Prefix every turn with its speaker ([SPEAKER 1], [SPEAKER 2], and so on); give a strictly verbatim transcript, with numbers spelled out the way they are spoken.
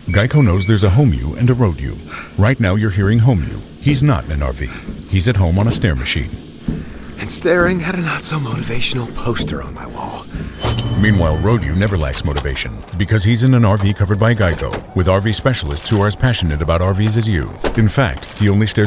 [SPEAKER 1] Geico knows there's a home you and a road you. Right now you're hearing home you. He's not in an R V. He's at home on a stair machine.
[SPEAKER 2] And staring at a not-so-motivational poster on my wall.
[SPEAKER 1] Meanwhile, road you never lacks motivation because he's in an R V covered by Geico with R V specialists who are as passionate about R Vs as you. In fact, he only stares